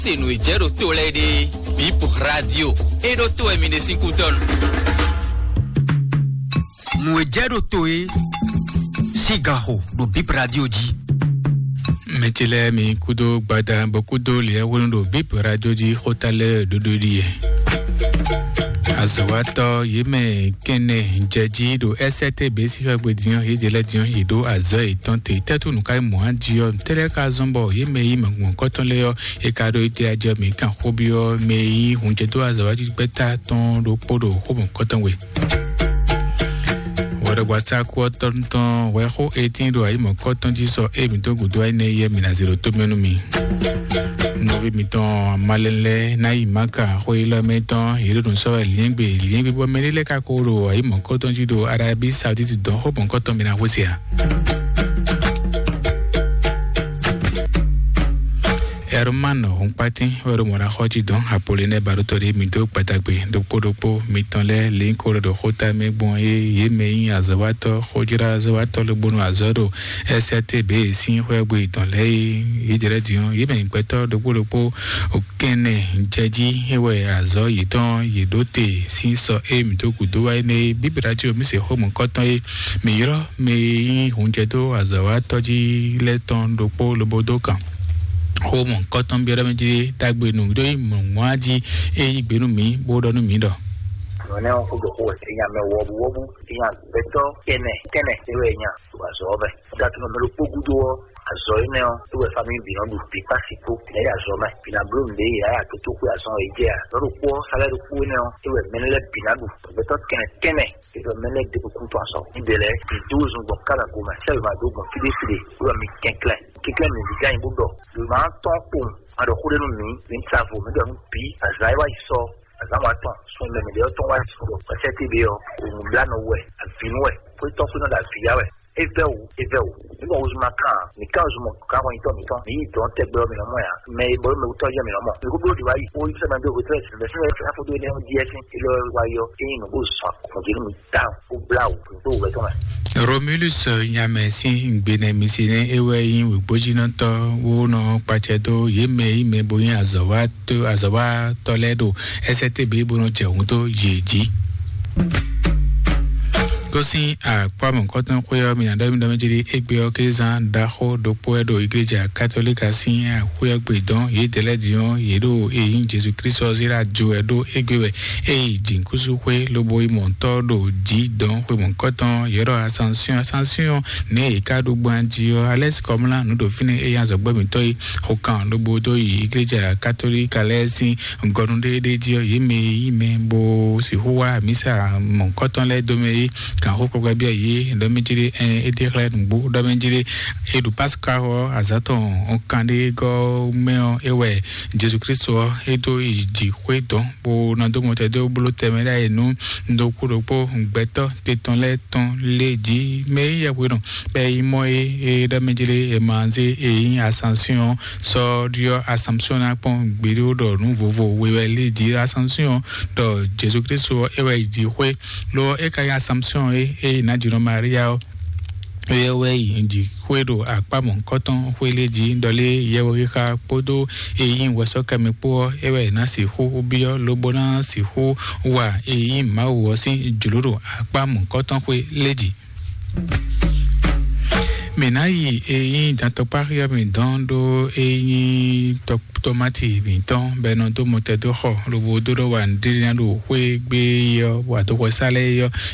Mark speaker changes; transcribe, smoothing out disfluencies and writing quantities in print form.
Speaker 1: Se nous gero tole de Bip Radio e do to emine 5 ton.
Speaker 2: Nous gero toe Sigaho do Bip Radio ji.
Speaker 3: Metile mi kudo gbada bokudo le wono Bip Radio ji hotale dododi. Azowato yeme kene jeji do STB si fagbedian yedele dian yedo azo itante tetu nukai moandio teleka zombo yeme yime koton leyo e kado ite ajo mi kan hobio me hunjedo azawati beta ton do podo hobon koton we wada gwasa ko tonton we ho 18 do ayimo koton ji so e mi to gudo ai ne ye mi na 0 to menu mi novi miton malele na imaka hoila meton hiru so liengbe bo menele ka koro ai mo koton jido Arabie Saoudite don ho bon koton mina hosia hermano on patin wero mora hoji don apolline barotori mito patagbe dopo miton le linkoro do hota me bon ye meyin azawato hojira azawato le bono azoro STB sin hwegbe ton le idere dion ye me peto dopo okene jeji ewe azo yiton yedote sin so e mito kudo ne bibirajo mi se homo koton e miro me hunjedo azawato ji le ton dopo lobodo kan homo koton biara meji dagbe nu do imwaji e igbenu mi bodonu mi do
Speaker 4: ne o ko ko nya me wobu nya beto kene ewe nya azo be that no lo pogudo azo ne o to family bi no bi pasipo ne azo ma bi na bro nde ya to ku azo eje a ro po sala ro ku ne o to menele binagu beto kene izo menele de ku to azo ibele bi 12 bon kala ko ma selva do bon fide o mi kenkle mi diga imbudo le ma ton pom ado ku de no mi nsavo me do bi azaiwa iso azamaton so le me de to wa so ko STB o blano we afinwe ko to ku no da fiyawe eveu ngo uzumaka nikazo mo kawa ito ni don't take bro mi no ya me bo me uto ya mi no mo ko bro di wa yi o se ma do ko tres le se afo do ne on DS ilo wa yo no go so ko di mi ta o blau do we to ma
Speaker 3: Romulus nyamesi ngbene misine ewe yin wegboji no to wo no pachedo yeme boyin azawa Toledo STB bo no je ohun to yeji Gosi a kwamon koton koyo mi na dami jiri egbe okezan daho dopo edo iglesia katolika sin a koyo gbe don ye tele dion yedo eyin Jesu Christ zira jo edo egbewe e jinkusu kwe lobo imonto do ji don kwe mon koton yero ascension ne ikado gbanjio ales komla no do fine e yan zogbe mi toy hokan lobo do iglesia katolika lesin ngonunde de dio yeme bo si huwa misa mon koton le do me kan hoko gwa bia yi ndo mejiri edekle ngbu ndo mejiri edu pascal azato onkande go meo ewe Jesu Christo edo iji kwedo bo na do mote do bulo temera enu ndo kuropo ngbeto teton le ton leji me ya wero be imo ndo mejiri emanze ascension so dio assumption apon gbero do nouveau wewe leji ascension do Jesu Christo ewe iji kwe lo eka assumption na jiro Maria yewe inji kwedo akpamon koton kweleji ndole yewe ka podo eyin weso kamepo ewe na si hu ubio lobona si hu wa eyin mawo si juluro akpamon koton kweleji menayi eyin datoparia mi dondo eyin tomati binton beno do motedo ho lobo do wa ndiri na do hwe gbe yo wa do sale yo